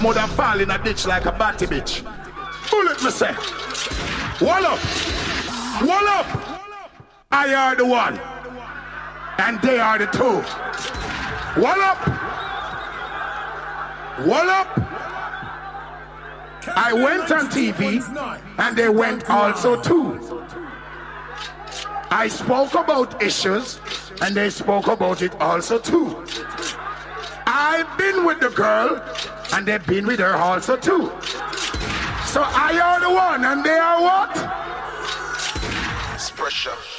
Mother fall in a ditch like a batty bitch. Bullet me say. Wall up. Wall up. I are the one. And they are the two. Wall up. Wall up. I went on TV and they went also too. I spoke about issues and they spoke about it also too. I've been with the girl and they've been with her also too. So I are the one and they are what? It's pressure.